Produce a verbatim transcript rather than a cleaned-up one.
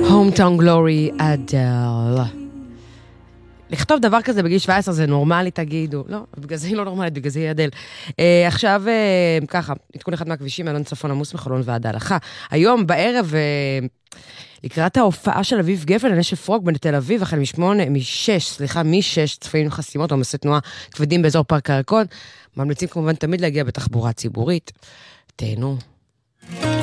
Hometown Glory, אדל. לכתוב דבר כזה בגיל שבע עשרה זה נורמלי, תגידו. לא, בגלל זה היא לא נורמלית, בגלל זה היא אדל. אה, עכשיו, אה, ככה, עדכון אחד מהכבישים, אלון צפון עמוס מחולון ועד ההלכה. היום בערב, אה, לקראת ההופעה של אביב גפן, הנשף פרוג בין תל אביב, החל משמונה, משש, סליחה, משש, צפויים חסימות, עומסי תנועה כבדים באזור פארק הירקון. ממליצים כמובן תמיד להגיע בתחבורה ציבורית. תהנו.